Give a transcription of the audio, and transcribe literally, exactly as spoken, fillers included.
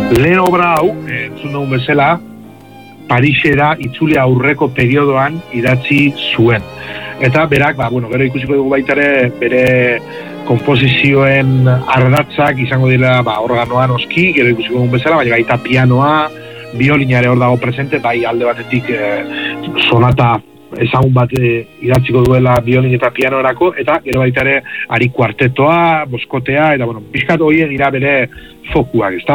Lehen obra hau, entzun dugun bezala, Parisera itzuli aurreko periodoan idatzi zuen. Eta berak, ba, bueno, gero ikusiko dugu baita ere, bere konposizioen ardatzak izango dira ba, organoan oski, gero ikusiko dugun bezala, baina baita pianoa, biolinare hor dago presente, bai alde batetik eh, sonata ezagun bat e, idatziko duela biolin eta pianorako, eta gero baita ere ari kuartetoa, boskotea, eta bueno, pixkat horiek dira bere fokuak, ezta?